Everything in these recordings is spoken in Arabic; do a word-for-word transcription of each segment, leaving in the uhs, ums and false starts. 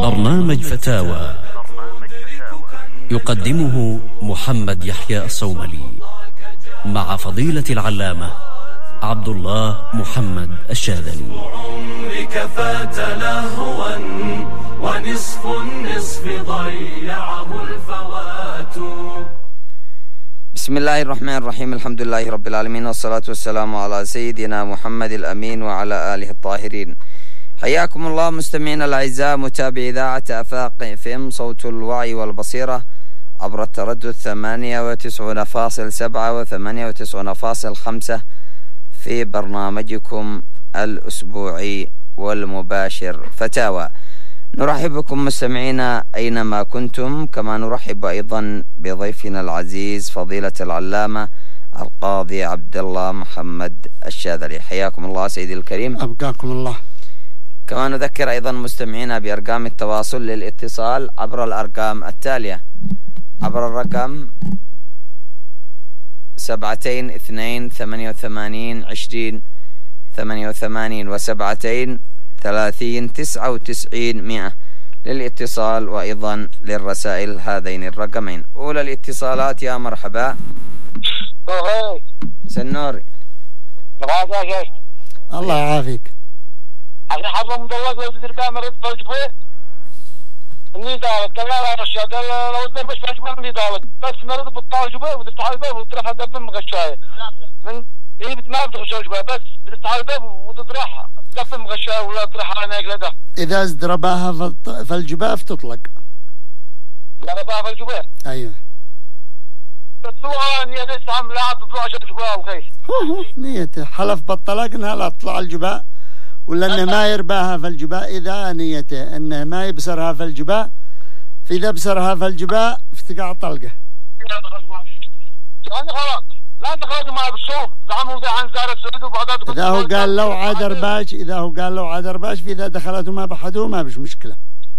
برنامج فتاوى يقدمه محمد يحيى الصوملي مع فضيلة العلامة عبد الله محمد الشاذلي. عمرك فات لهوا ونصف النصف ضيعه الفوات. بسم الله الرحمن الرحيم. الحمد لله رب العالمين، والصلاة والسلام على سيدنا محمد الأمين وعلى آله الطاهرين. حياكم الله مستمعينا الأعزاء، متابعي إذاعة آفاق إف إم صوت الوعي والبصيرة عبر التردد ثمانية وتسعون فاصل سبعة وثمانية وتسعون فاصل خمسة في برنامجكم الأسبوعي والمباشر فتاوى. نرحب بكم مستمعينا أينما كنتم، كما نرحب أيضا بضيفنا العزيز فضيلة العلامة القاضي عبد الله محمد الشاذلي. حياكم الله سيدي الكريم. أبقاكم الله. كما نذكر أيضا مستمعينا بأرقام التواصل للاتصال عبر الأرقام التالية: عبر الرقم سبعتين اثنين ثمانية وثمانين عشرين ثمانية وثمانين وسبعتين ثلاثين تسعة وتسعين مئة للاتصال، وأيضا للرسائل هذين الرقمين. أولى الاتصالات يا مرحبا. سنوري. الله يعافيك. أنا حظ مدلق لو تدير كاميرا فجبه إني دالك قال لا رشا قال لو تدير بس فجبه إني دالك بس مرض بالطاول جبه وتفتح الباب وتروح الباب من مغشاية من هي ما بتخش جبه بس بتفتح الباب وتطرحها تقفل مغشاية ولا تروح على ناقلة. إذا ازدرباها فالجباف تطلق. ضربها فالجبه. أيوه. بس هو نيته سام لا تطلع جبه وكيف. هو هو نيته حلف بالطلاق إنها لا تطلع الجبه، ولا انه ما يرباها في الجباء. اذا نيته انه ما يبسرها في الجباء، فاذا بسرها في الجباء فتقع طلقه. لا تخرج مع بالصوف زعموا ده عن زارة سعود وبعضات. اذا هو قال لو عادرباش اذا هو قال لو عادرباش فاذا دخلته ما بحدوه ما بش مشكله.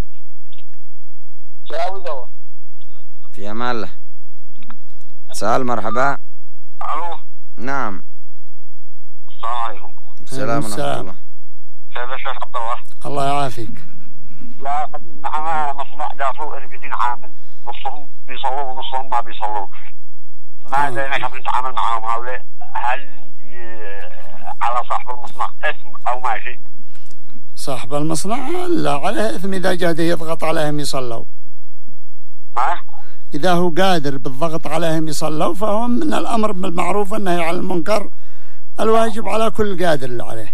في امان الله. سؤال مرحبا. الو. نعم. السلام عليكم. السلام ورحمة الله. كيف الشيخ عبد الله؟ الله يعافيك. يا خديم معنا مصنع جافو أربعين عامل، نصهم بيصلوا ونصهم ما بيصلوا. ما ادري كيف نتعامل معهم هؤلاء. هل على صاحب المصنع اسم او ماشي؟ صاحب المصنع لا عليه اثم اذا جاد يضغط عليهم يصلوا. ما؟ اذا هو قادر بالضغط عليهم يصلوا فهو من الامر بالمعروف والنهي عن المنكر، الواجب على كل قادر اللي عليه.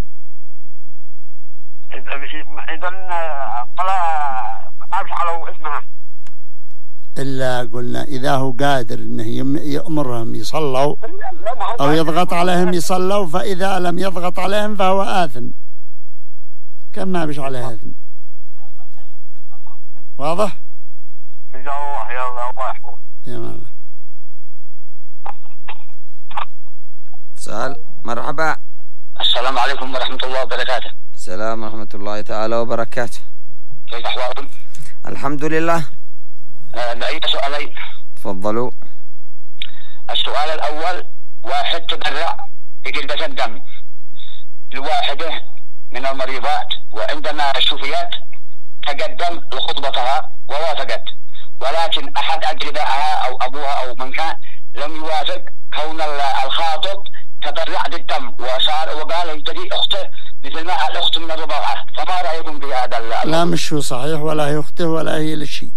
اذا طلع ما بيفعلوا اسمها الا قلنا اذا هو قادر انه يأمرهم يصلوا او يضغط عليهم يصلوا، فاذا لم يضغط عليهم فهو آثم، كم ما بش عليه آثم. واضح؟ من جاء الله يا الله الله يحفظه. يا الله. سؤال مرحبا. السلام عليكم ورحمة الله وبركاته. السلام ورحمة الله تعالى وبركاته. كيف أحوالكم؟ الحمد لله. معي سؤالين. تفضلوا. السؤال الأول: واحد تبرع بقلة الدم لواحدة من المريضات، وعندما شفيت تقدم لخطبتها ووافقت، ولكن أحد أقربائها أو أبوها أو من كان لم يوافق كون الخاطب تبرع بالدم وصار وقال يجري أخته مثل ما الأخت من الرضاعة، فما رأيكم في هذا؟ لا مش هو صحيح، ولا هي أخته ولا هي لشيء.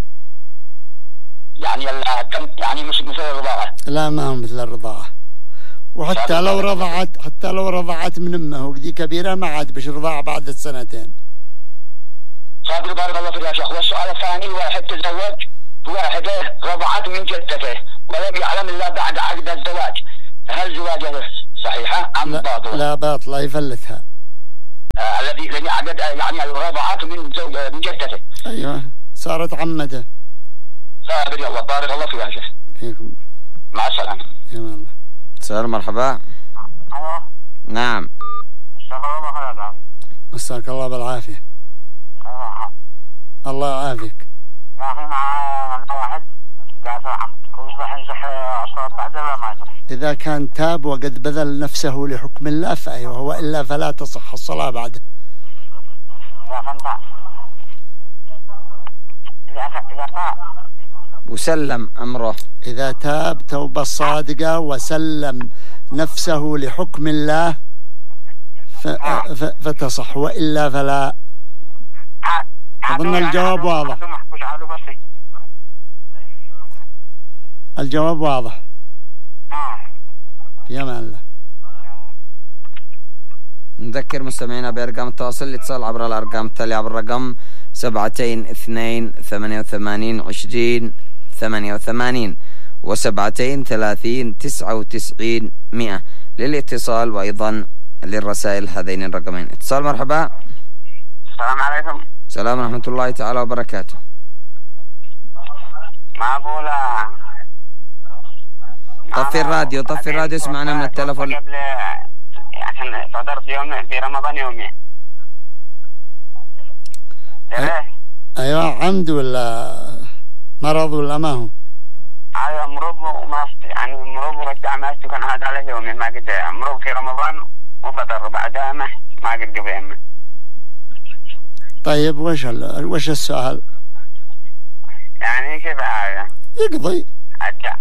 يعني الدم يعني مش مثل الرضاعة. لا ما هو مثل الرضاعة، وحتى لو رضعت حتى لو رضعت من أمه ودي كبيرة ما عاد بش رضاعة بعد السنتين. صابر بارك الله فيك يا شيخ. والسؤال الثاني: واحد تزوج بواحدة رضعت من جدته ولم يعلم إلا بعد عقد الزواج، هل زواجه صحيحة أم باطلة؟ لا باطلة، يفلتها. آه الذي لم يعقد يعني رضعت من زوج من جدته. أيوه صارت عمته. صابر يا الله بارك الله فيك يا شيخ. فيكم. مع السلامة. يا الله. سؤال مرحبا. أيوه. نعم. مساك الله بالعافية. مساك الله بالعافية. أيوه. الله يعافيك. يا أخي مع واحد قاعد عمد ويصبح ينصح الصلاة بعد ولا ما يصح؟ إذا كان تاب وقد بذل نفسه لحكم الله فأيوه، وإلا فلا تصح الصلاة بعده. يا فندم. إذا طاع وسلم أمره. إذا تاب توبة صادقة وسلم نفسه لحكم الله فتصح، وإلا فلا. أظن الجواب واضح. الجواب واضح. في أمان الله. نذكر مستمعينا بأرقام التواصل، الاتصال عبر الأرقام التالية عبر الرقم سبعتين اثنين ثمانية وثمانين عشرين ثمانية وثمانين وسبعتين ثلاثين تسعة وتسعين مئة للاتصال، وأيضا للرسائل هذين الرقمين. اتصال، مرحبا. السلام عليكم. السلام ورحمة الله تعالى وبركاته. معقولة طفي الراديو، طفي الراديو، اسمعنا من التلفون. قبل يعني فطرت يوم في رمضان يومي. ايوه عمد ولا مرض ولا ما هو؟ ايوه مرض وما يعني مرض ورجع ما كان هذا على يومي، ما قد مرض في رمضان وفطر بعدها ما ما قد قبل. طيب وش ال... وش السؤال؟ يعني كيف هذا؟ يقضي. أرجع.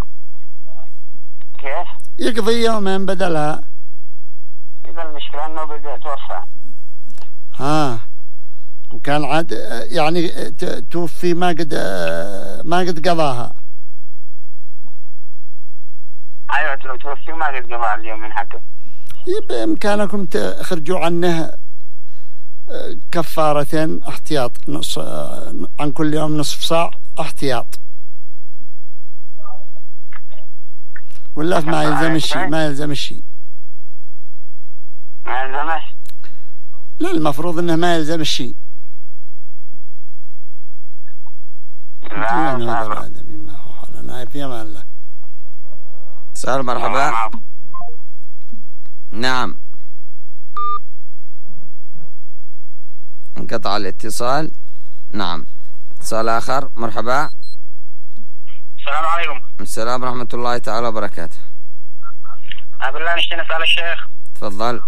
كيف؟ يقضي يومين بدلها. إذا المشكلة إنه بدأ توفى. ها. وكان عاد يعني توفي ما قد ما قد قضاها. أيوة توفي ما قد قضاها اليوم من حقه. بإمكانكم تخرجوا عنه كفارتين احتياط، نص عن كل يوم نصف صاع احتياط، ولا ما يلزم الشيء؟ ما يلزم الشيء. ما يلزمه؟ لا، المفروض انه ما يلزم الشيء. لا آدمي ما هو حالنا في امان الله. سؤال، مرحبا. نعم، انقطع الاتصال. نعم، اتصال آخر. مرحبا. السلام عليكم. السلام ورحمة الله تعالى وبركاته. بالله نشتي نسأل الشيخ. تفضل.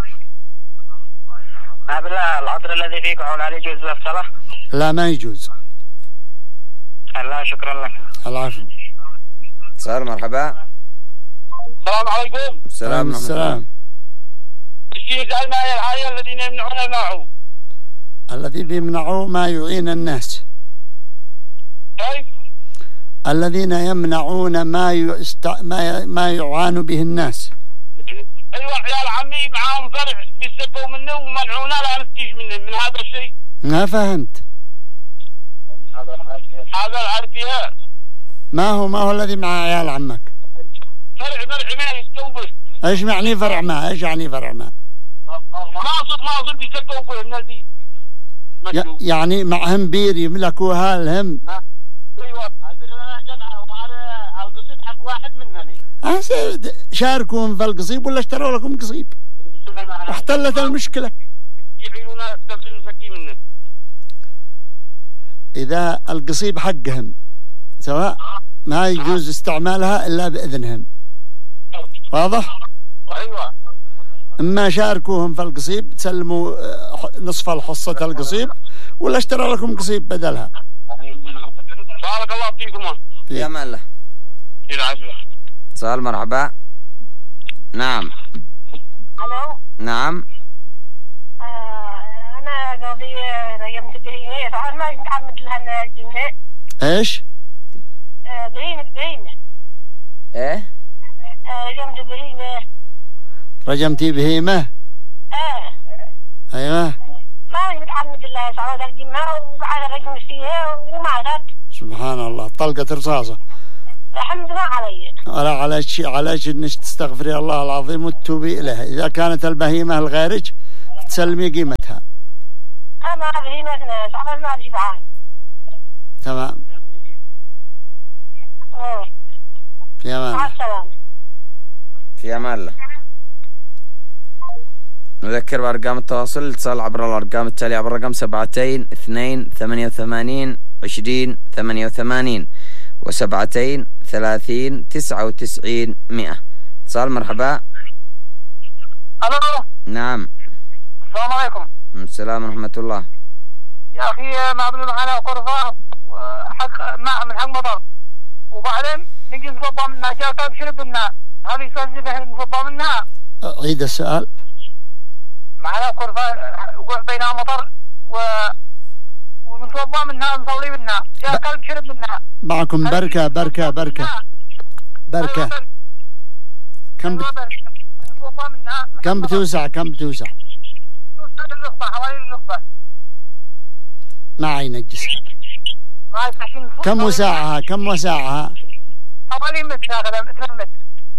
بالله العطر الذي فيه كحول عليه يجوز الصلاة؟ لا، ما يجوز. الله، شكرا لك. العفو. اتصال، مرحبا. السلام عليكم. السلام ورحمة الله. الشيء يسأل ما هي الآية الذين يمنعون الماعون؟ الذي بيمنعوا ما يعين الناس. كيف؟ الذين يمنعون ما يست... ما ي... ما يعان به الناس. ايوه عيال عمي معاهم زرع بيسبوا منه ومنعونا لا نستيج منه من هذا الشيء. ما فهمت. هذا العرفيات. ما هو ما هو الذي مع عيال عمك؟ فرع فرع ما يستوبش. ايش معني فرع ما؟ ايش يعني فرع ما؟ ماصر ماصر بيسبوا كل الناس دي. يعني معهم بير يملكوها الهم. ايوه البر جمعه وعلى القصيد حق واحد منني. شاركوهم في القصيب ولا اشتروا لكم قصيب؟ واحتلت المشكلة. يحيلونا دفن نفكي منه. إذا القصيب حقهم سواء ما يجوز استعمالها إلا بإذنهم. واضح؟ أيوة. إما شاركوهم في القصيب تسلموا نصف الحصة القصيب ولا اشتروا لكم قصيب بدلها. بارك الله فيكم. في أمان الله. اتصال، مرحبا. نعم. الو. نعم. آه انا قضية يوم تدريني طبعا ما متعمد لها الجنة. ايش؟ آه برينة برينة. ايه؟ آه يوم تدريني. رجمتي بهيمة؟ اه. ايوه. ما متعمد لها صعود الجنة وقعد رجم فيها وماتت. سبحان الله، طلقة رصاصة. الحمد لله علي. ولا على شيء، على شيء انك تستغفري الله العظيم وتتوبي اليه. اذا كانت البهيمة الغيرج تسلمي قيمتها. انا بهيمة ناس عقل ما شفعان. تمام. اه. في امان الله. مع السلامة. في امان الله. نذكر بأرقام التواصل، الاتصال عبر الأرقام التالية عبر الرقم سبعتين اثنين ثمانية وثمانين عشرين ثمانية وثمانين وسبعتين ثلاثين تسعة وتسعين مئة. اتصال، مرحبا. الو. نعم. السلام عليكم. السلام ورحمة الله. يا اخي ما بنوا معنا قرفة حق ماء من حق مطر وبعدين نجي نصبها منها جاء كلب شرب منها هذه يصير نصبها منها. عيد السؤال. معنا كرفة وقع بينها مطر و ونصبها منها نصلي منها جاء كلب شرب منها. معكم بركة بركة بركة بركة. كم بت... كم بتوسع كم بتوسع؟ توسع الرقبة حوالي الرقبة. ما ينجسها. كم وسعها كم وسعها؟ حوالي متر هكذا متر متر.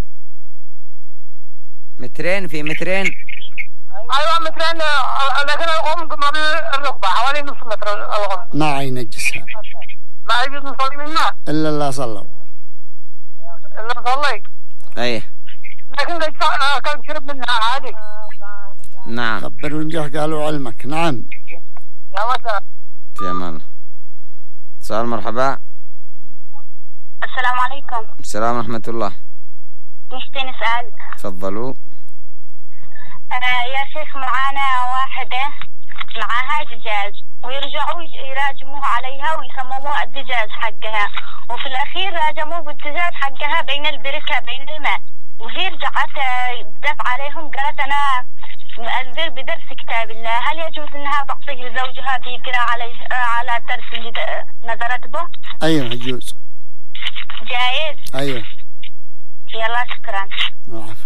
مترين في مترين. ايوه مترين لكن الغم قبل الركبه حوالي نص متر الغم. ما ينجسها. ما يجوز نصلي منها. الا الله صلوا. الا نصلي. ايه. لكن كان شرب منها عادي. نعم. خبر ونجح قالوا علمك. نعم. يا مساء. في امان. سؤال مرحبا. السلام عليكم. السلام ورحمة الله. نشتي نسأل. تفضلوا. آه يا شيخ معانا واحدة معاها دجاج ويرجعوا يراجموها عليها ويسموها الدجاج حقها وفي الأخير راجموه بالدجاج حقها بين البركة بين الماء وهي رجعت دف عليهم قالت أنا أنذر بدرس كتاب الله. هل يجوز أنها تعطيه لزوجها بيقرأ عليه على الدرس اللي نظرت به؟ أيوه يجوز. جايز. أيوه. يلا شكرا. العفو.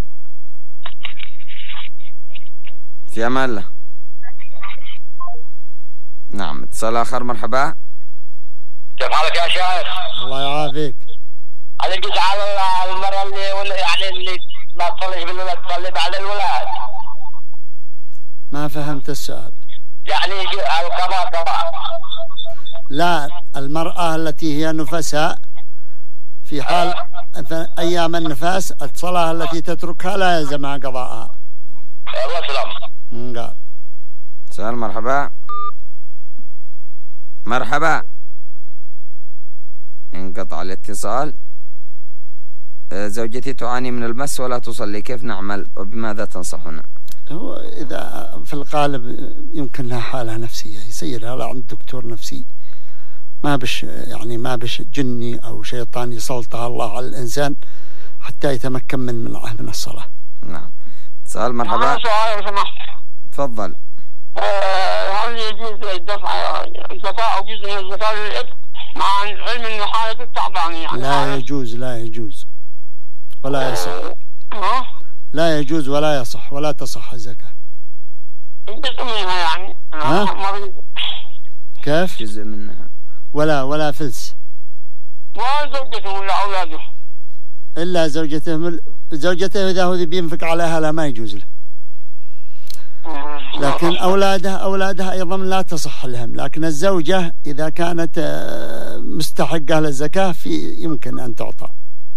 في امان الله. نعم. اتصال اخر. مرحبا. كيف حالك يا شيخ؟ الله يعافيك. هل يجوز على المرأة اللي يعني اللي ما تصليش بالولاد تصلي بعد الولاد؟ ما فهمت السؤال. يعني يجي القضاء قضاء. لا، المرأة التي هي نفساء في حال أيام النفاس الصلاة التي تتركها لا يلزمها قضاءها. الله يسلمك. قال. سؤال. مرحبا. مرحبا. انقطع الاتصال. زوجتي تعاني من المس ولا تصلي، كيف نعمل وبماذا تنصحنا؟ هو إذا في الغالب يمكن لها حالة نفسية يسيرها لعند دكتور نفسي، ما بش يعني ما بش جني أو شيطان يسلطها الله على الإنسان حتى يتمكن من منعه من الصلاة. نعم. سؤال. مرحبا. سؤال يا سماحة. تفضل. هل يجوز دفع الزكاة أو جزء من الزكاة للإبن مع العلم أن حالة التعبانية؟ يعني لا يجوز لا يجوز ولا يصح. ها؟ لا يجوز ولا يصح ولا تصح الزكاة. جزء منها يعني. ها؟ كيف؟ جزء منها. ولا ولا فلس. ولا زوجته ولا أولاده. إلا زوجته زوجته إذا هو بينفق عليها لا ما يجوز له. لكن أولادها أولادها أيضا لا تصح لهم، لكن الزوجة إذا كانت مستحقة للزكاة في يمكن أن تعطى.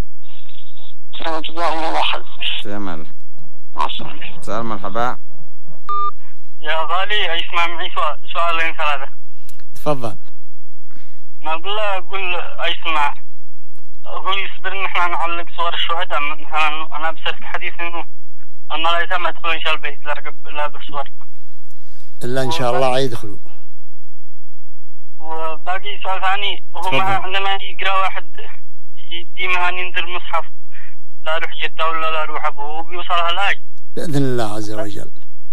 جزاهم الله خير. تمام. سؤال. مرحبا. يا غالي اسمع معي سؤال سؤالين ثلاثة. تفضل. ما بالله أقول اسمع، هو يصبر إن إحنا نعلق صور الشهداء مثلا. أنا بسألك حديث إنه أن لا يتم يدخلون إن شاء البيت لا لا بصور إلا إن شاء الله يدخلوا. وباقي سؤال ثاني، هو ما عندما يقرأ واحد يديمها ينزل مصحف لا أروح جدة ولا لا أروح أبوه وبيوصلها الآي بإذن الله عز وجل.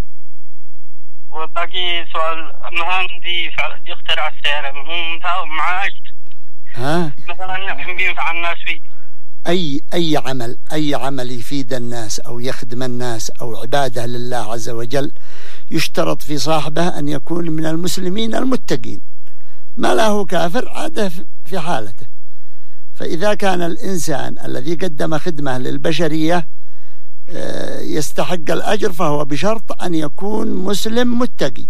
وباقي سؤال، مهام دي يخترع السيارة مو مع أجل ها؟ مثلا نحن بينفع الناس فيه. أي أي عمل أي عمل يفيد الناس أو يخدم الناس أو عبادة لله عز وجل يشترط في صاحبه أن يكون من المسلمين المتقين، ما له كافر عاده في حالته. فإذا كان الإنسان الذي قدم خدمة للبشرية يستحق الأجر فهو بشرط أن يكون مسلم متقي.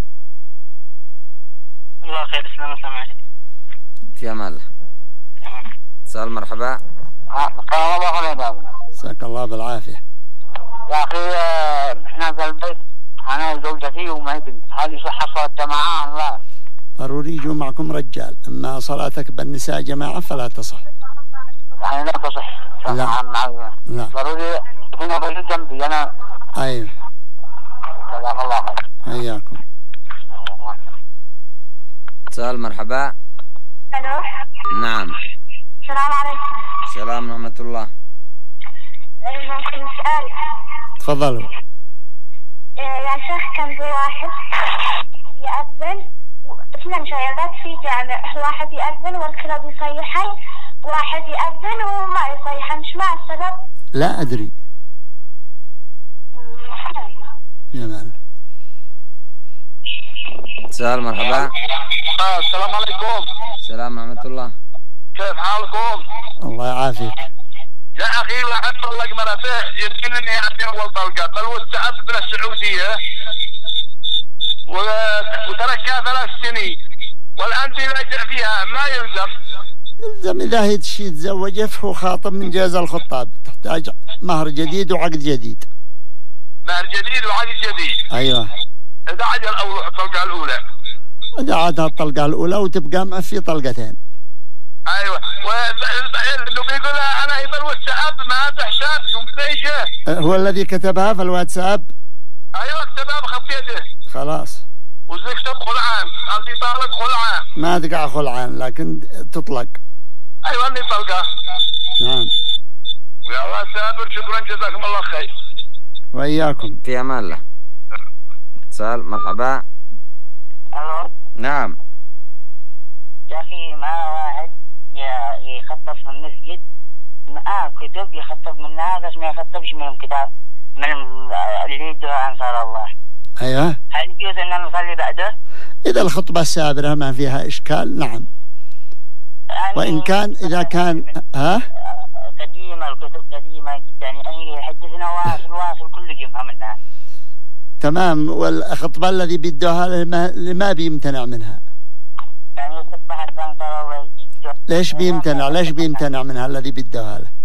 الله خير. السلام عليكم. في أمان الله. سؤال. مرحبا. السلام عليكم. مساك الله بالعافية. يا أخي إحنا في البيت أنا وزوجتي وما هي بنت، هل يصح صلاة جماعة؟ لا. ضروري يجوا معكم رجال، أما صلاتك بالنساء جماعة فلا تصح. يعني لا تصح. لا. لا. ضروري هنا بيت جنبي أنا. أيوه. جزاك الله خير. حياكم. سؤال. مرحبا. الو. نعم. السلام عليكم. السلام ورحمة الله. ممكن نسأل؟ تفضلوا. يا شيخ كان في واحد يأذن اثنين شيادات في جامع، واحد يأذن والكلاب يصيحن، واحد يأذن وما يصيحن، ايش مع السبب؟ لا أدري. يا مال. سؤال مرحبا. آه السلام عليكم. السلام ورحمة الله. كيف حالكم؟ الله يعافيك. يا أخي لاحظت طلق مرته يمكن إني عندي أول طلقة بل واستعد من السعودية وتركها ثلاث سنين والآن راجع فيها ما يلزم. يلزم إذا هي شيء تزوجه فهو خاطب من جواز الخطاب، تحتاج مهر جديد وعقد جديد. مهر جديد وعقد جديد. أيوه. إذا عاد الأول الطلقة الأولى. إذا عادها الطلقة الأولى وتبقى معه في طلقتين. ايوه واللي بيقولها انا يبل والسحب ما تحسب شو هو الذي كتبها في الواتساب. ايوه كتبها بخطيته. خلاص. وزيك تب خلعان، قصدي طالق خلعان. ما تقع خلعان لكن تطلق. ايوه اني طلقه. نعم. ويا الله سابر شكرا جزاكم الله خير. واياكم. في امان الله. اتصال مرحبا. الو. نعم. يا اخي معنا واحد يخطب في المسجد معاه كتب يخطب منها بس ما يخطبش من الكتاب من اللي يدعو انصار الله. ايوه. هل يجوز ان نصلي بعده؟ اذا الخطبه السابره ما فيها اشكال نعم. يعني وان كان اذا كان ها قديمه الكتب قديمه جدا يعني يحدثنا واصل واصل كل جمعه منها. تمام. والخطبه الذي بيدوها اللي ما بيمتنع منها. يعني يصبح انصار الله. ليش بيمتنع؟ ليش بيمتنع منها الذي بيدوها له؟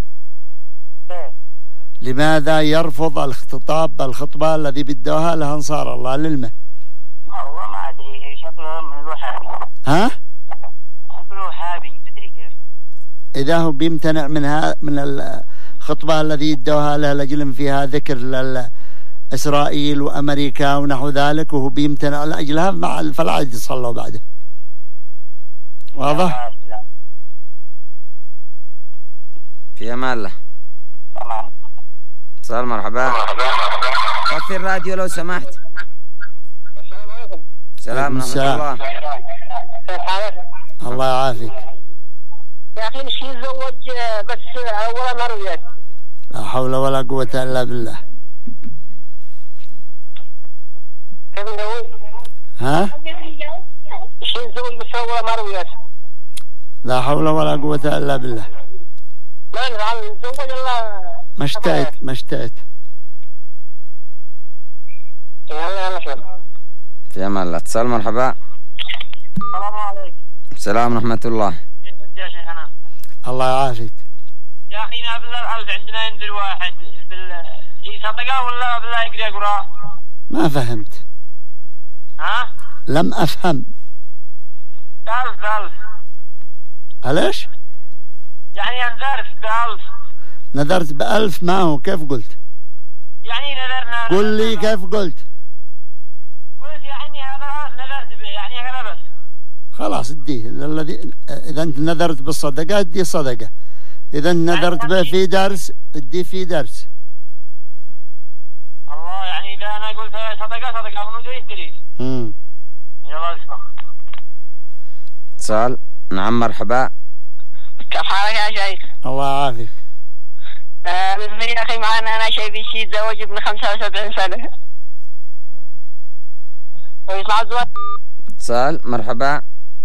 لماذا يرفض الاختطاب بالخطبة الذي بيدوها له أنصار الله للمه؟ والله ما أدري شكله من الوهابي. ها؟ شكله وهابي تدري كيف؟ إذا هو بيمتنع منها من الخطبة الذي يدوها له لأجل فيها ذكر لإسرائيل وأمريكا ونحو ذلك وهو بيمتنع لأجلها مع فلا يصلوا بعده. واضح؟ في امان الله. تمام. اتصال مرحبا. طفي الراديو لو سمحت. السلام عليكم. السلام ورحمة الله. كيف حالك؟ الله يعافيك. يا اخي نشي نتزوج بس اول مرة. لا حول ولا قوة الا بالله. كيف نسوي؟ ها؟ نشي نتزوج بس اول مرة. لا حول ولا قوة الا بالله. ما نفعل نتزوج الله. ما اشتأت ما اشتأت. يلا يلا شوف. في امان الله. اتصال مرحبا. السلام عليكم. السلام ورحمة الله. انت يا شيخنا. الله يعافيك. يا اخي بالله الألف عندنا ينزل واحد بال هي صدقة ولا بالله يقرأ قراء؟ ما فهمت. ها؟ لم افهم. بألف بألف. ليش؟ يعني نذرت بألف. نذرت بألف ما هو كيف قلت؟ يعني نذرنا. قل لي كيف قلت؟ قلت يعني هذا الألف نذرت به يعني هذا بس. خلاص اديه الذي اذا انت نذرت بالصدقة اديه صدقة. اذا نذرت به في درس اديه في درس. الله يعني اذا انا قلت صدقة صدقة منو جاي يدري؟ امم يلا اسمع. اتصال. نعم مرحبا. كيف حالك يا شيخ؟ الله يعافيك. آه بالنسبة يا أخي معنا أنا شيء بيشي يتزوج ابن خمسة وسبعين سنة. ويسمع الزواج. اتصال مرحبا.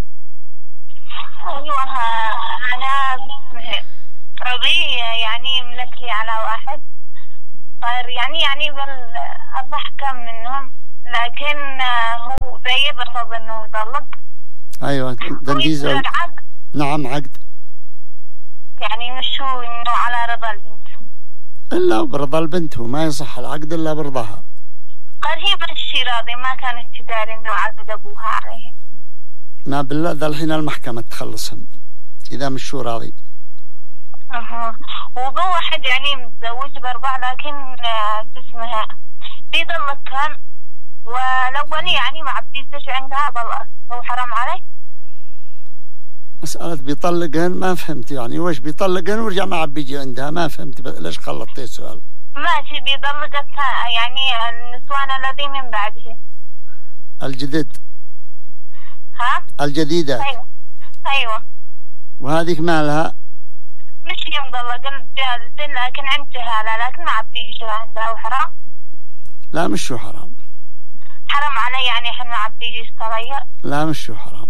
ايوه انا قضية يعني ملكي على واحد صار يعني يعني بالضحكة منهم لكن هو زي رفض انه يطلق. ايوه دندي زوج. نعم عقد. يعني مش هو انه على رضا البنت. الا برضا البنت هو ما يصح العقد الا برضاها. قال هي ماشي راضي ما كانت تداري انه عقد ابوها عليه. ما بالله ذا الحين المحكمة تخلصهم اذا مش شو راضي. اها وضو واحد يعني متزوج باربع لكن اسمها بيضل كان والاولي يعني ما عاد بيزوج عندها بالأصل هو حرام عليه. مسألة بيطلقهن ما فهمت يعني وش بيطلقهن ورجع ما عاد بيجي عندها ما فهمت ليش خلطتي السؤال. ماشي بيطلقتها يعني النسوان الذي من بعده. الجدد. ها؟ الجديدة. أيوة أيوة. وهذيك مالها؟ مش هي مطلقة جالسين لكن عند جهالة لكن ما عاد بيجي عندها وحرام. لا مش شو حرام. حرام علي يعني احنا ما عاد بيجي يشتريها. لا مش شو حرام.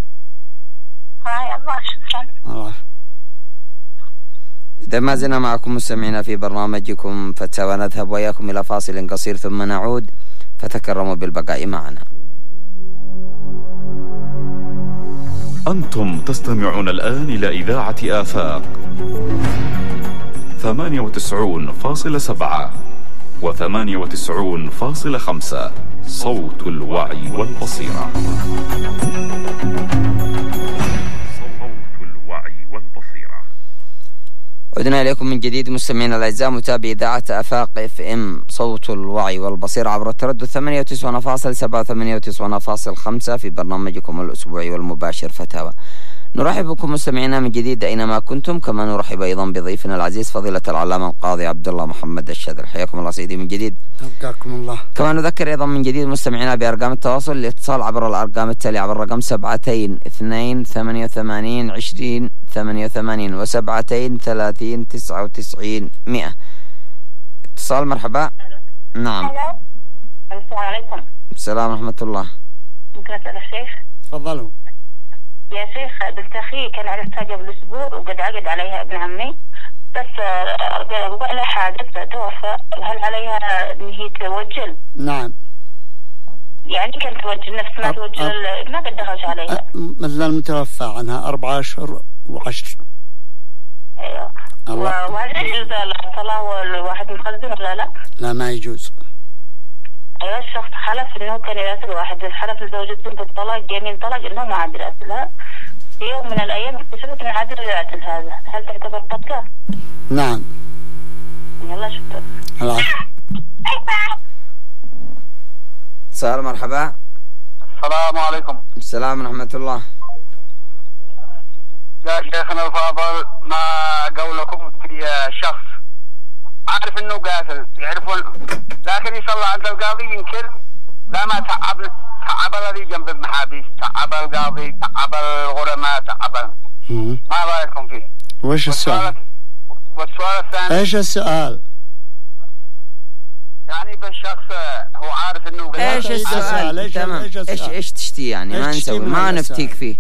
ها يلا شكرا. الله. إذا ما زلنا معكم مستمعينا في برنامجكم فتاوى، نذهب وإياكم إلى فاصل قصير ثم نعود، فتكرموا بالبقاء معنا. أنتم تستمعون الآن إلى إذاعة آفاق ثمانية وتسعون فاصلة سبعة وثمانية وتسعون فاصلة خمسة صوت الوعي والبصيرة. صوت الوعي والبصيرة. عدنا إليكم من جديد مستمعينا الأعزاء، متابعي إذاعة آفاق اف ام صوت الوعي والبصيرة عبر التردد ثمانية وتسعون فاصلة سبعة وثمانية وتسعون فاصلة خمسة في برنامجكم الأسبوعي والمباشر فتاوى. نرحب بكم مستمعينا من جديد أينما كنتم، كما نرحب أيضا بضيفنا العزيز فضيلة العلامة القاضي عبد الله محمد الشاذلي. حياكم الله سيدي من جديد. حياكم الله. كما نذكر أيضا من جديد مستمعينا بأرقام التواصل، الاتصال عبر الأرقام التالية عبر الرقم سبعتين اثنين ثمانية وثمانين عشرين ثمانية وثمانين وسبعتين ثلاثين تسعة وتسعين مئة. اتصال مرحبا. نعم. السلام عليكم. السلام ورحمة الله. ممكن أسأل الشيخ؟ تفضلوا. يا شيخ بنت أخي كان عرفتها قبل أسبوع وقد عقد عليها ابن عمي، بس وقع لها حادث توفى، هل عليها إن هي توجل؟ نعم. يعني كانت توجل نفس ما توجل ما قد دخلش عليها. مثل المتوفى عنها أربعة أشهر وعشر. أيوه. الله. وهل يجوز الصلاة والواحد مخزن ولا لا؟ لا ما يجوز. أيوة الشخص حلف إنه كان يراسل واحد، حلف لزوجة بنت الطلاق يمين طلاق إنه ما عاد يراسلها. في يوم من الأيام اكتشفت إنه عاد يراسل هذا، هل تعتبر طلقة؟ نعم. يلا شكرا. العفو. اتصال مرحبا. السلام عليكم. السلام ورحمة الله. يا شيخنا الفاضل، ما قولكم في شخص عارف انه قاتل يعرفون لكن يصلى عند القاضي ينكر، لا ما تعب تعب الذي جنب المحابيس، تعب القاضي، تعب الغرماء، تعب. ما رايكم فيه؟ وش السؤال؟ والسؤال الثاني ايش السؤال؟ يعني بالشخص هو عارف انه قاتل. ايش السؤال؟ ايش تمام. ايش ايش ايش تشتي يعني؟ ما نسوي ما نفتيك فيه.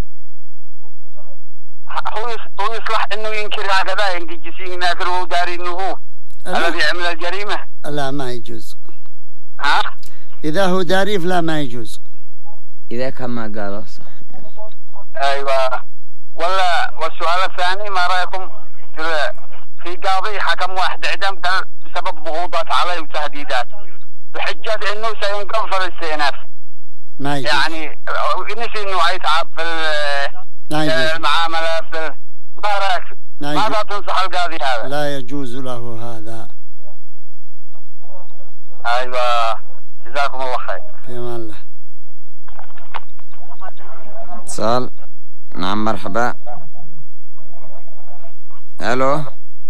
هو هو يصلح انه ينكر هكذا ينجي جسيم ناكر وهو داري انه هو الذي عمل الجريمة. لا ما يجوز. ها؟ إذا هو داري فلا ما يجوز. إذا كان ما قاله صح. أيوة. ولا والسؤال الثاني، ما رأيكم في في قاضي حكم واحد إعدام بسبب ضغوطات عليه وتهديدات بحجة إنه سينقل في الاستئناف. ما يجوز. يعني نسي إنه يتعب في المعاملة في ما رأيك؟ ماذا تنصح القاضي هذا؟ لا يجوز له هذا. أيوة. جزاكم الله خير. في امان الله. اتصال. نعم مرحبا. الو.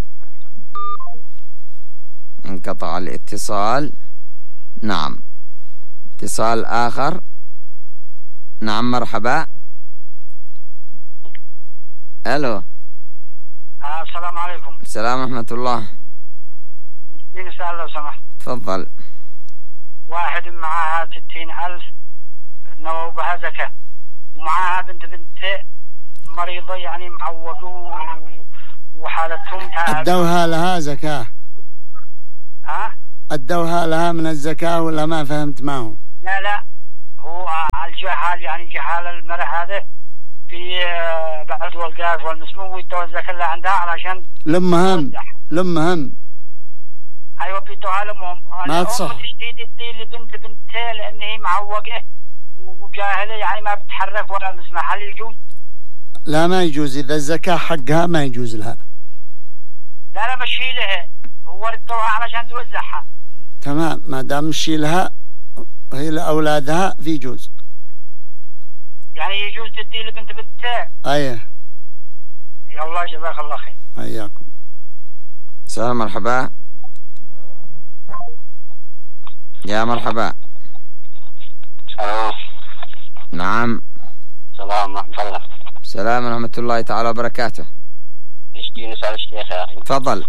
انقطع الاتصال. نعم. اتصال آخر. نعم مرحبا. الو. آه السلام عليكم. السلام ورحمة الله. مين سأل لو سمحت؟ تفضل. واحد معاها ستين ألف نوبها زكاة، ومعاها بنت بنت مريضة يعني معوقوا وحالتهم تعب. أدوها لها زكاة. ها؟ أدوها لها من الزكاة ولا ما فهمت ما هو؟ لا لا هو الجهال يعني جهال المرأة هذا في بعد والقاف والمسموم ويتوزع كلها عندها علشان لمهم لمهم ايوه بيتوها لمهم ما تصح تشتيد الدين لبنت بنتها لان هي معوقه وجاهله يعني ما بتتحرك ولا مسمع. هل يجوز؟ لا ما يجوز. اذا الزكاة حقها ما يجوز لها. لا لا مشي لها هو ردوها علشان توزعها. تمام ما دام مشي لها وهي لأولادها في جوز. يعني يجوز تدي لبنت بنتها. ايه يا الله جزاك الله خير. حياكم. سلام مرحبا. يا مرحبا. الو. نعم. سلام ورحمة الله. سلام ورحمة الله تعالى وبركاته. نشتي نسأل الشيخ يا أخي. تفضل.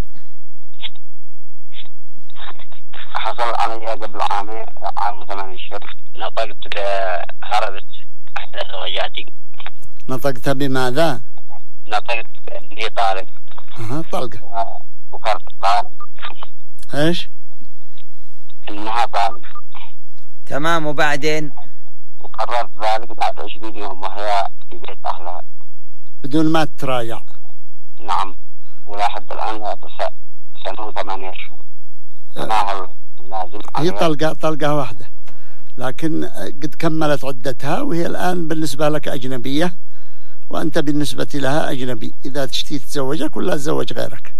حصل علي قبل عامين عام ثمان اشهر نطقت بهربت احدى زوجاتي. نطقت بماذا؟ نطقت باني طالب. اها طلقة. وكرت طالب. ايش؟ انها طالب. تمام وبعدين؟ وقررت ذلك بعد عشرين يوم وهي في بيت اهلها. بدون ما تراجع. نعم. ولا حد الان لها سنة وثمانية اشهر. أه. لازم هي طلقة طلقة واحدة، لكن قد كملت عدتها وهي الآن بالنسبة لك أجنبية وأنت بالنسبة لها أجنبي. إذا تشتي تتزوجك ولا تزوج غيرك.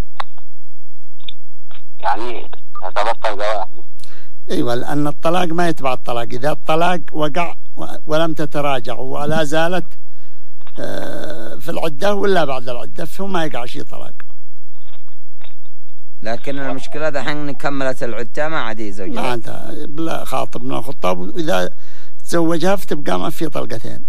يعني تعتبر طلقة واحدة. أيوة، لأن الطلاق ما يتبع الطلاق. إذا الطلاق وقع ولم تتراجع ولا زالت في العدة ولا بعد العدة فهو ما يقع شيء طلاق. لكن المشكلة دحين كملت العدة ما عاد يزوجها. ما عاد بلا خاطبنا خطاب، وإذا تزوجها فتبقى ما في طلقتين.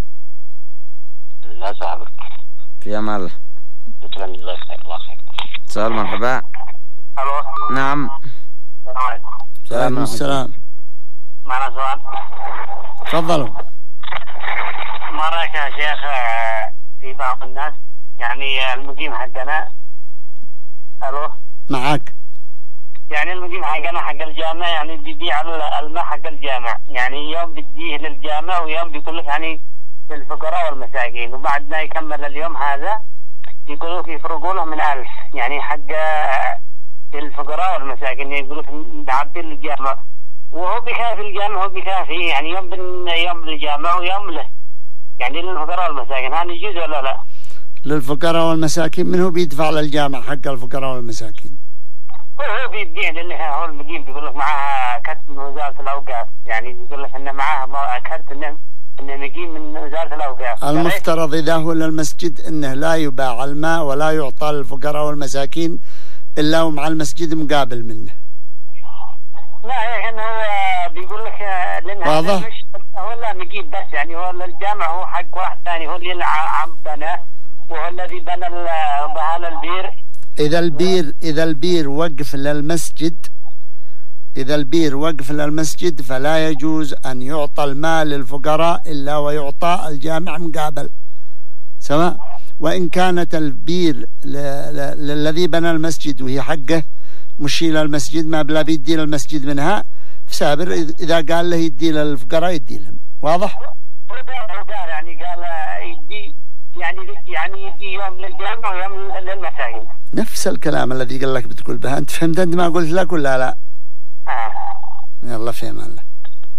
لا صعب. في أمان الله. تسلم جزاك الله خير. سلام مرحبا. الو. نعم. السلام عليكم. السلام. معنا سؤال. تفضلوا. ما رأيك يا شيخ في بعض الناس يعني المقيم حقنا. الو. معك. يعني المقيم حقنا حق الجامع يعني بيبيع الماء حق الجامع، يعني يوم بديه للجامع ويوم بيقول لك يعني للفقراء والمساكين، وبعد ما يكمل اليوم هذا يقولوا لك يفرقوا له من ألف يعني حق للفقراء والمساكين، يقولوا لك نعبي للجامع وهو بكافي الجامع، هو بكافي يعني يوم بن يوم للجامع ويوم له يعني للفقراء والمساكين. هل يجوز ولا لا؟ للفقراء والمساكين. من هو بيدفع للجامع حق الفقراء والمساكين؟ هو بيديه لله. هو المقيم بيقول لك معاه كرت من وزارة الأوقاف، يعني بيقول لك إنه معاه كرت إنه إنه مقيم من وزارة الأوقاف. المفترض إذا هو للمسجد إنه لا يباع الماء ولا يعطى للفقراء والمساكين إلا ومع المسجد مقابل منه. لا يا إنه هو بيقول لك لأن هذا مش هو لا مقيم بس، يعني هو الجامع هو حق واحد ثاني، هو اللي عم بناه وهو الذي بنى بهذا البير. إذا البير إذا البير وقف للمسجد إذا البير وقف للمسجد فلا يجوز أن يعطى المال للفقراء إلا ويعطى الجامع مقابل سواء. وإن كانت البير للذي بنى المسجد وهي حقه مش للمسجد ما بلا بيدي للمسجد منها فسابر، إذا قال له يدي للفقراء يدي لهم. واضح؟ يعني قال يدي يعني يعني يدي يوم للجامع ويوم للمساجد. نفس الكلام الذي قال لك بتقول به. أنت فهمت أنت ما قلت لك ولا لا؟ آه. يلا في أمان الله.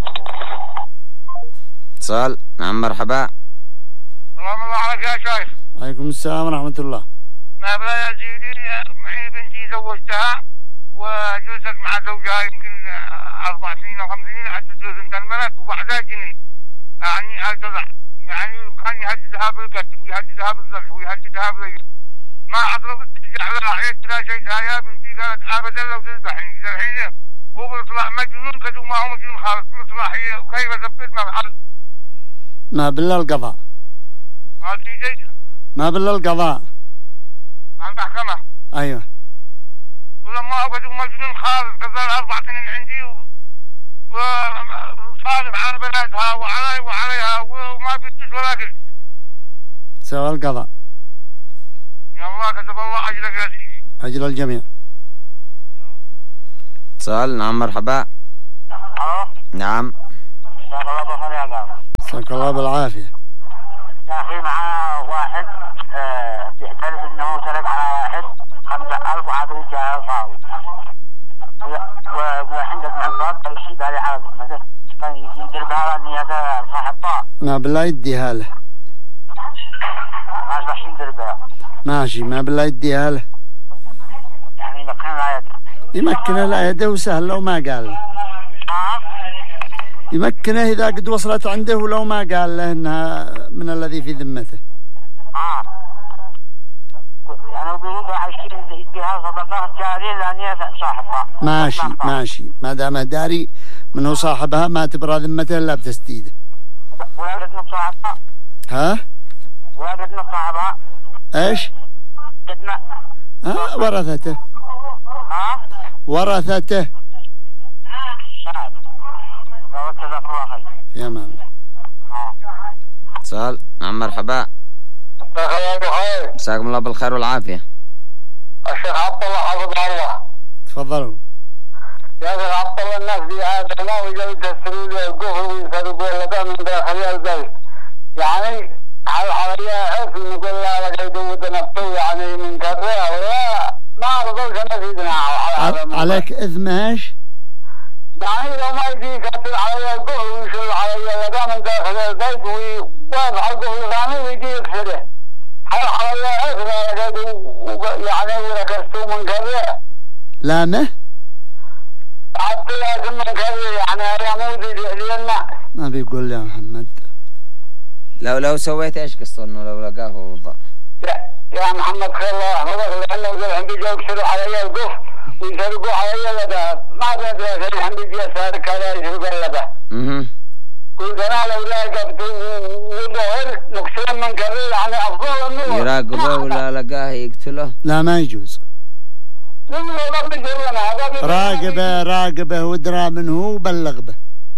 اتصال. نعم مرحبا. سلام الله عليك يا شيخ. عليكم السلام ورحمة الله. ما بلا يا سيدي معي بنتي زوجتها وجلست مع زوجها يمكن أربع سنين أو خمس سنين حتى تلزمت البنات وبعدها جنين يعني هتضع يعني كان يهددها بالقتل ويهددها بالذبح ويهددها بالأيام. ما أطلبت ترجع لها عيت لا شيء يا بنتي قالت أبدا لو تذبحني ذبحيني هو بيطلع مجنون كذو ما هو مجنون خالص بيطلع هي وكيف ثبت ما بحل. ما بالله القضاء. ما تيجي. ما بالله القضاء. عن محكمة. أيوه. ولما هو كذو مجنون خالص قضى أربع سنين عندي وصارف على بناتها وعلي وعليها وما بيتش ولا قلت. سوى القضاء. يا الله كتب الله أجلك يا سيدي. أجل الجميع. اتصال. نعم مرحبا. الو. نعم. جزاك الله بالخير يا قاضي. جزاك الله بالعافية. يا أخي معاه واحد آه بيعترف إنه سرق على واحد خمسة ألف وعاد رجع القاضي. وعندك معقد ترشيد عليه على المسجد كان يدير بها النيابة صاحب طاعة. ما بالله يديها له. ما أصبح يدير بها. ماشي ما بالله يديها له. يعني يمكنه لا يده. يمكنه لا يده وسهل لو ما قال له. آه. يمكنه إذا قد وصلت عنده ولو ما قال له إنها من الذي في ذمته. آه. بيبقى عايشين يديها صدقات جارية لأن صاحبها. ماشي ماشي، ما دام داري من هو صاحبها ما تبرى ذمته إلا بتسديده. ولادت من صاحبها. ها؟ ولادت من صاحبها. إيش؟ قدنا. ها ورثته. ها؟ ورثته. شاهد. جزاك الله خير. في أمان الله. اتصال. نعم مرحبا. مساكم الله بالخير والعافية. الشيخ عبد الله حفظه الله. تفضلوا. يا شيخ عبد الله، الناس في هذا ما وجدوا يتسروا لي القفل ويسرقوا لك من داخل البيت. يعني على حواليها حفل نقول لها لك يدود نفسه يعني من كذا ولا ما رضوش نفيدنا على هذا. عليك إذن ايش؟ يعني لو ما يجي يكسر علي القفل ويشيل علي لك من داخل البيت ويوضع القفل ثاني ويجي يكسره. على حواليها حفل يعني وركزتوا من كذا. لا ما؟ حتى لازم من كذا يعني هذا مودي لنا. ما بيقول يا محمد. لو لو سويت ايش قصة انه لو لقاه وضع؟ يا يا محمد خير الله يحفظك، لانه عندي جو يكسروا علي القف ويسرقوا علي الذهب، ما بندري شيء عندي جي سارق هذا يسرقوا الذهب. اها. قلت انا لو راقبت وظهر نكسر من كذا يعني افضل منه. يراقبه ولا لقاه يقتله؟ لا ما يجوز. راقبه راقبه ودرى منه وبلغ به.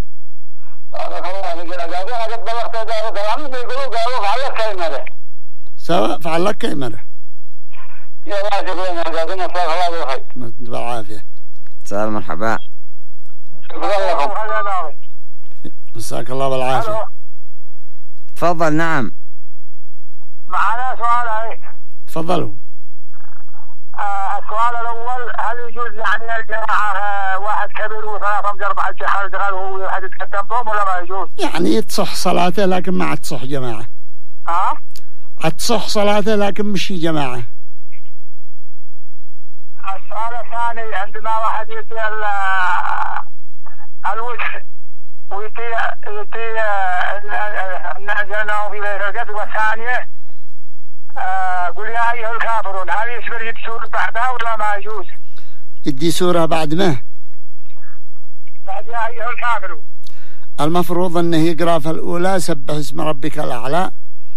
سواء فعل لك كيمره. يا الله شكرا جزاكم الله خير. بالعافية. سلام مرحبا. شكرا لكم. مساك الله بالعافية. تفضل. نعم. معنا سؤال هاي. تفضلوا. آه السؤال الأول، هل يجوز يعني الجماعة واحد كبير وثلاثة من أربعة جهال جهال وهو واحد يتكتم بهم ولا ما يجوز؟ يعني تصح صلاته لكن ما عاد تصح جماعة. ها؟ تصح صلاته لكن مش جماعة. السؤال الثاني، عندما واحد يتي الوجه ويتي يتي نزلناه في ليلة والثانية آه قل يا أيها الكافرون، هل يصبر يدي سورة بعدها ولا ما يجوز؟ يدي سورة بعد ما؟ بعد يا أيها الكافرون. المفروض أنه يقرأ في الأولى سبح اسم ربك الأعلى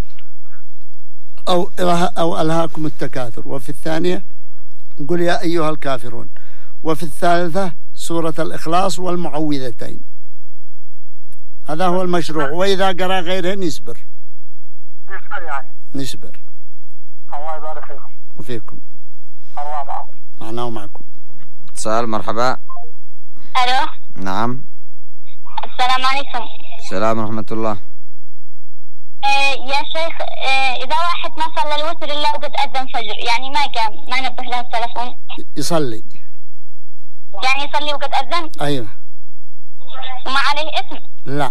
أو أو ألهاكم التكاثر، وفي الثانية قل يا أيها الكافرون، وفي الثالثة سورة الإخلاص والمعوذتين. هذا هو المشروع، وإذا قرأ غيرهن يصبر. يصبر يعني. نصبر. الله يبارك فيكم. وفيكم. الله معكم. معنا ومعكم. اتصال. مرحبا. الو. نعم. السلام عليكم. السلام ورحمة الله. آه يا شيخ، آه إذا واحد ما صلى الوتر إلا وقد أذن فجر، يعني ما قام، ما نبه له التلفون. يصلي. يعني يصلي وقد أذن؟ أيوه. وما عليه إثم؟ لا.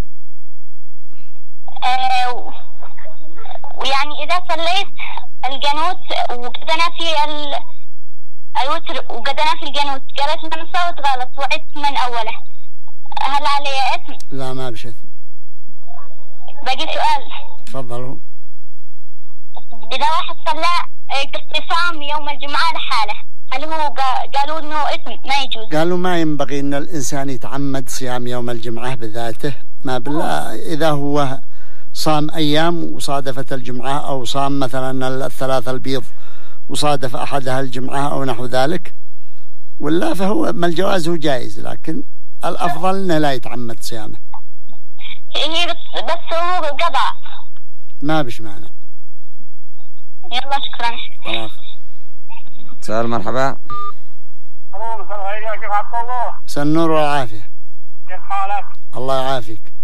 آه ويعني إذا صليت القنوت وقدنا في ال... الوتر وقدنا في القنوت قالت لنا صوت غلط وعدت من أوله، هل علي إثم؟ لا ما بش إثم. باقي سؤال. تفضلوا. إذا واحد صلى اقتصام يوم الجمعة لحاله، هل هو قالوا إنه إثم ما يجوز؟ قالوا ما ينبغي إن الإنسان يتعمد صيام يوم الجمعة بذاته، ما بالله إذا هو صام أيام وصادفت الجمعة، أو صام مثلا الثلاثة البيض وصادف أحدها الجمعة أو نحو ذلك، ولا فهو ما الجواز هو جائز، لكن الأفضل أنه لا يتعمد صيامه. إيه بس بس هو قضاء. ما بش معنى. يلا شكرا. خلاص. سؤال. مرحبا. مساء الخير يا شيخ عبد الله. مساء النور والعافية. كيف حالك؟ الله يعافيك.